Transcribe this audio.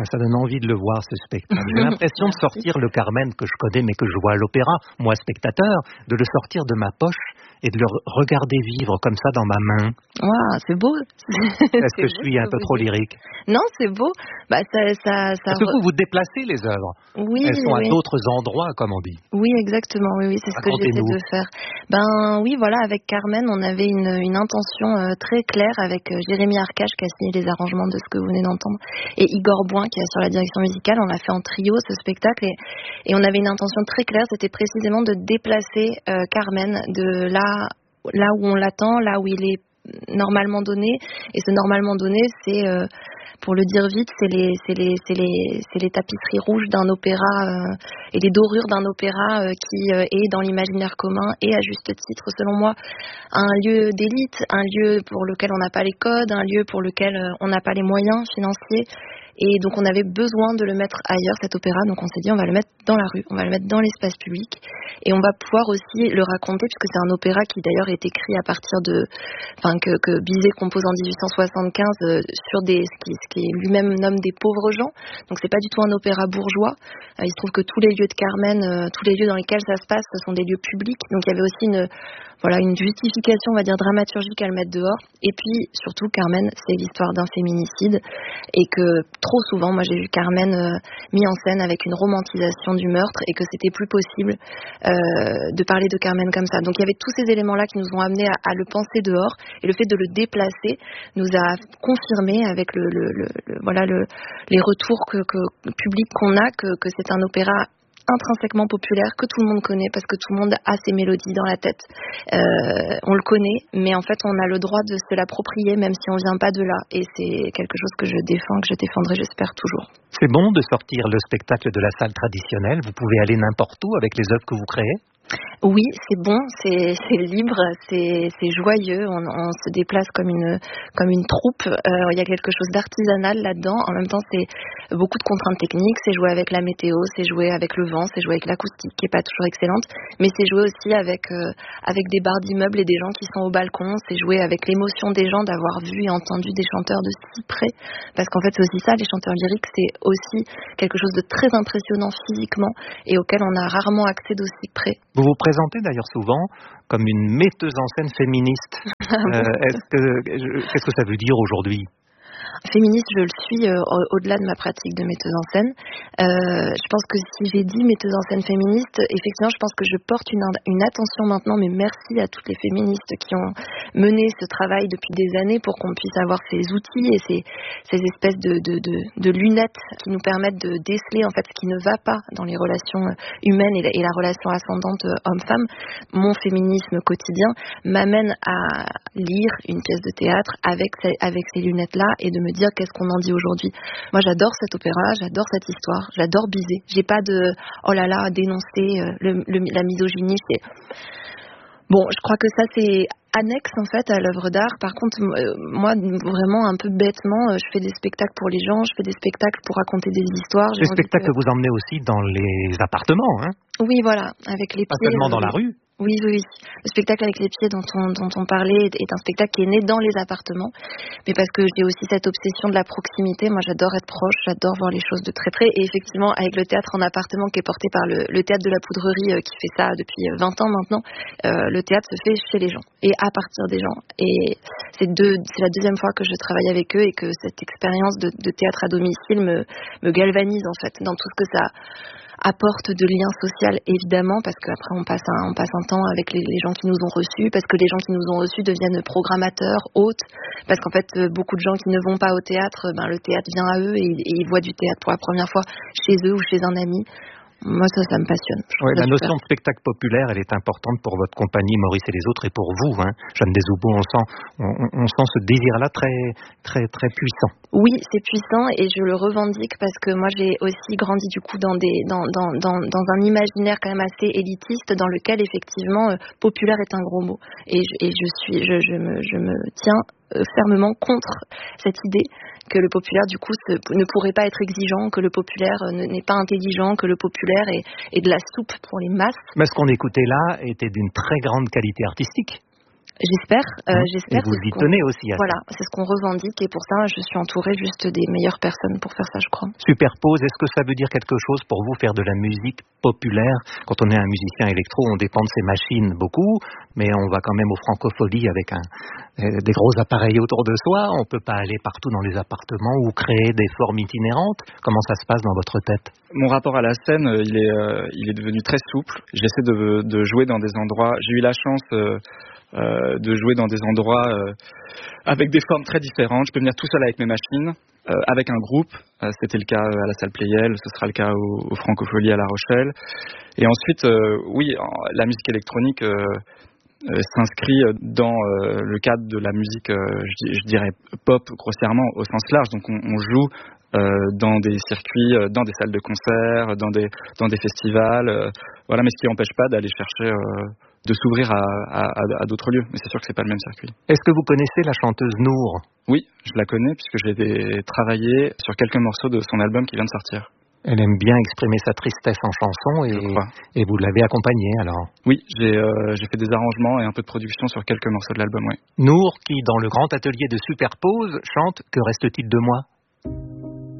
Ben, ça donne envie de le voir, ce spectacle. J'ai l'impression de sortir le Carmen que je connais, mais que je vois à l'opéra, moi spectateur, de le sortir de ma poche et de le regarder vivre comme ça dans ma main. Waouh, c'est beau. Est-ce que je suis un peu trop lyrique? Non, c'est beau. Bah, Parce que vous déplacez les œuvres. Oui, elles sont oui. à d'autres endroits, comme on dit. Oui, exactement. Oui, c'est ce que j'essaie de faire. Ben oui, voilà, avec Carmen, on avait une intention très claire avec Jérémy Arcache qui a signé les arrangements de ce que vous venez d'entendre et Igor Boin qui est sur la direction musicale. On a fait en trio ce spectacle et on avait une intention très claire, c'était précisément de déplacer Carmen de là où on l'attend, là où il est normalement donné. Et ce normalement donné, c'est pour le dire vite, c'est les tapisseries rouges d'un opéra et les dorures d'un opéra qui est dans l'imaginaire commun et à juste titre, selon moi, un lieu d'élite, un lieu pour lequel on n'a pas les codes, un lieu pour lequel on n'a pas les moyens financiers. Et donc on avait besoin de le mettre ailleurs, cet opéra, donc on s'est dit on va le mettre dans la rue, on va le mettre dans l'espace public et on va pouvoir aussi le raconter puisque c'est un opéra qui d'ailleurs est écrit à partir que Bizet compose en 1875 sur ce qui lui-même nomme des pauvres gens, donc c'est pas du tout un opéra bourgeois. Il se trouve que tous les lieux de Carmen, tous les lieux dans lesquels ça se passe, ce sont des lieux publics, donc il y avait aussi une justification, on va dire, dramaturgique à le mettre dehors. Et puis, surtout, Carmen, c'est l'histoire d'un féminicide. Et que, trop souvent, moi, j'ai vu Carmen mis en scène avec une romantisation du meurtre et que c'était plus possible de parler de Carmen comme ça. Donc, il y avait tous ces éléments-là qui nous ont amenés à le penser dehors. Et le fait de le déplacer nous a confirmé avec les retours publics qu'on a que c'est un opéra intrinsèquement populaire, que tout le monde connaît parce que tout le monde a ses mélodies dans la tête. On le connaît, mais en fait on a le droit de se l'approprier même si on vient pas de là, et c'est quelque chose que je défends, que je défendrai, j'espère toujours. C'est bon de sortir le spectacle de la salle traditionnelle, vous pouvez aller n'importe où avec les œuvres que vous créez? Oui, c'est bon, c'est libre, c'est joyeux, on se déplace comme une troupe, il y a quelque chose d'artisanal là-dedans, en même temps c'est beaucoup de contraintes techniques, c'est jouer avec la météo, c'est jouer avec le vent, c'est jouer avec l'acoustique qui est pas toujours excellente, mais c'est jouer aussi avec des barres d'immeubles et des gens qui sont au balcon, c'est jouer avec l'émotion des gens d'avoir vu et entendu des chanteurs de si près, parce qu'en fait c'est aussi ça, les chanteurs lyriques, c'est aussi quelque chose de très impressionnant physiquement et auquel on a rarement accès d'aussi près. Vous vous présentez d'ailleurs souvent comme une metteuse en scène féministe. Qu'est-ce que ça veut dire aujourd'hui ? Féministe, je le suis au-delà de ma pratique de metteuse en scène. Je pense que si j'ai dit metteuse en scène féministe, effectivement, je pense que je porte une attention maintenant, mais merci à toutes les féministes qui ont mené ce travail depuis des années pour qu'on puisse avoir ces outils et ces espèces de lunettes qui nous permettent de déceler en fait ce qui ne va pas dans les relations humaines et la relation ascendante homme-femme. Mon féminisme quotidien m'amène à lire une pièce de théâtre avec ces lunettes-là et de me dire qu'est-ce qu'on en dit aujourd'hui. Moi j'adore cet opéra, j'adore cette histoire, j'adore Bizet. J'ai pas de oh là là à dénoncer la misogynie. Bon, je crois que ça c'est annexe en fait à l'œuvre d'art. Par contre, moi vraiment un peu bêtement, je fais des spectacles pour les gens, je fais des spectacles pour raconter des histoires. Des spectacles que vous emmenez aussi dans les appartements, hein ? Oui, voilà, avec les pieds. Pas seulement dans la rue. Oui. Le spectacle avec les pieds dont on parlait est un spectacle qui est né dans les appartements, mais parce que j'ai aussi cette obsession de la proximité. Moi, j'adore être proche, j'adore voir les choses de très près. Et effectivement, avec le théâtre en appartement qui est porté par le théâtre de la Poudrerie qui fait ça depuis 20 ans maintenant, le théâtre se fait chez les gens et à partir des gens. Et c'est la deuxième fois que je travaille avec eux et que cette expérience de théâtre à domicile me galvanise en fait dans tout ce que ça apporte de lien social évidemment, parce qu'après on passe un temps avec les gens qui nous ont reçus, parce que les gens qui nous ont reçus deviennent programmateurs, hôtes, parce qu'en fait beaucoup de gens qui ne vont pas au théâtre, le théâtre vient à eux et ils voient du théâtre pour la première fois chez eux ou chez un ami. Moi, ça me passionne. Oui, la notion de spectacle populaire, elle est importante pour votre compagnie, Maurice et les autres, et pour vous, hein, Jeanne Deshoubout. On sent ce désir-là très, très, très puissant. Oui, c'est puissant et je le revendique parce que moi, j'ai aussi grandi du coup dans un imaginaire quand même assez élitiste, dans lequel effectivement populaire est un gros mot. Et je me tiens fermement contre cette idée que le populaire du coup ne pourrait pas être exigeant, que le populaire n'est pas intelligent, que le populaire est de la soupe pour les masses. Mais ce qu'on écoutait là était d'une très grande qualité artistique. J'espère. Et vous y tenez aussi à ça. Voilà, c'est ce qu'on revendique et pour ça, je suis entourée juste des meilleures personnes pour faire ça, je crois. Superpose, est-ce que ça veut dire quelque chose pour vous, faire de la musique populaire? Quand on est un musicien électro, on dépend de ses machines beaucoup, mais on va quand même aux Francopholies avec des gros appareils autour de soi. On peut pas aller partout dans les appartements ou créer des formes itinérantes. Comment ça se passe dans votre tête? Mon rapport à la scène, il est devenu très souple. J'essaie de jouer dans des endroits. J'ai eu la chance de jouer dans des endroits avec des formes très différentes. Je peux venir tout seul avec mes machines, avec un groupe. C'était le cas à la salle Playel, ce sera le cas au Francofolie à La Rochelle. Et ensuite, oui, la musique électronique s'inscrit dans le cadre de la musique, je dirais pop grossièrement au sens large. Donc on joue dans des circuits, dans des salles de concert, dans des festivals, voilà, mais ce qui n'empêche pas d'aller chercher, de s'ouvrir à d'autres lieux. Mais c'est sûr que c'est pas le même circuit. Est-ce que vous connaissez la chanteuse Nour? Oui, je la connais puisque j'ai travaillé sur quelques morceaux de son album qui vient de sortir. Elle aime bien exprimer sa tristesse en chanson et vous l'avez accompagnée alors? Oui, j'ai fait des arrangements et un peu de production sur quelques morceaux de l'album, oui. Nour qui, dans le grand atelier de Superpose, chante « Que reste-t-il de moi »